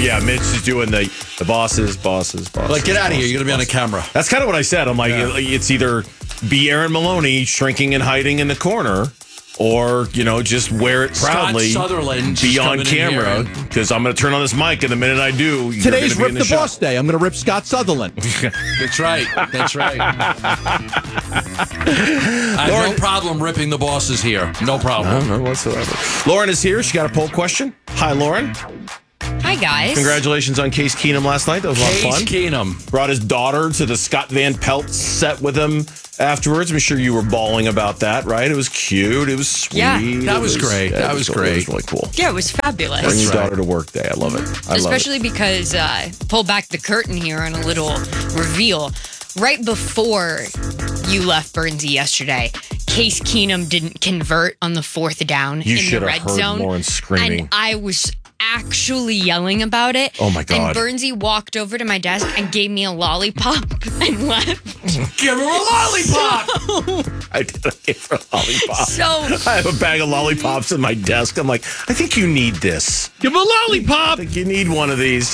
yeah, Mitch is doing the bosses. Like, get out of here. You're going to be on the camera. That's kind of what I said. I'm like, it's either be Aaron Maloney shrinking and hiding in the corner, or, just wear it proudly. Scott Sutherland be on camera, because I'm going to turn on this mic, and the minute I do, Today's you're Rip be the in the Boss Day. I'm going to rip Scott Sutherland. That's right. I have no problem ripping the bosses here. No problem. No whatsoever. Lauren is here. She got a poll question. Hi, Lauren. Hi, guys. Congratulations on Case Keenum last night. That was a lot of fun. Case Keenum Brought his daughter to the Scott Van Pelt set with him afterwards. I'm sure you were bawling about that, right? It was cute. It was sweet. Yeah. That was great. That was great. It was really cool. Yeah, it was fabulous. Bring your daughter to work day. I love it. Especially because, pull back the curtain here on a little reveal. Right before you left Bernsey yesterday, Case Keenum didn't convert on the fourth down You in should the have red heard zone. Lauren screaming. And I was actually yelling about it. Oh, my God. And Bernsey walked over to my desk and gave me a lollipop and left. Give her a lollipop. I gave her a lollipop. So I have a bag of lollipops in my desk. I'm like, I think you need this. Give him a lollipop. I think you need one of these.